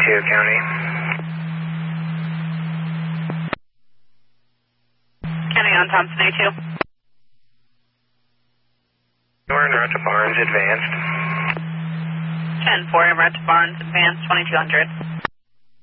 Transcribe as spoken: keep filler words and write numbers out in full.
two, County. County on Thompson A two. We're en route to Barnes, advanced. ten four, en route to Barnes, advanced twenty-two hundred.